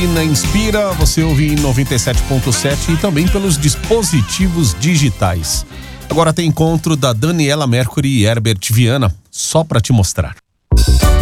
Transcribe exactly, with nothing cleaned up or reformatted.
Na Inspira, você ouve em noventa e sete ponto sete e também pelos dispositivos digitais. Agora tem encontro da Daniela Mercury e Herbert Viana, só pra te mostrar.